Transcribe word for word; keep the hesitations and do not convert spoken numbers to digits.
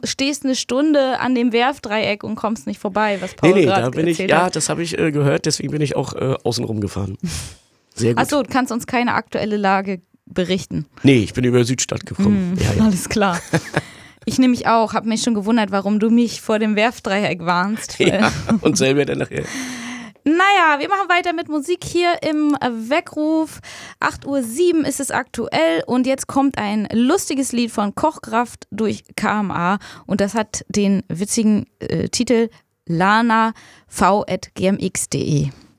stehst eine Stunde an dem Werfdreieck und kommst nicht vorbei, was Paul Nee, nee, gerade da bin ich, erzählt ja, hat. das habe ich äh, gehört, deswegen bin ich auch äh, außen rum gefahren. Sehr gut. Achso, du kannst uns keine aktuelle Lage berichten. Nee, ich bin über Südstadt gekommen. Hm, ja, ja. Alles klar. Ich nämlich auch, habe mich schon gewundert, warum du mich vor dem Werfdreieck warnst. ja, und selber dann nachher. Naja, wir machen weiter mit Musik hier im Weckruf. acht Uhr sieben ist es aktuell und jetzt kommt ein lustiges Lied von Kochkraft durch K M A und das hat den witzigen äh, Titel lana v at g m x punkt de.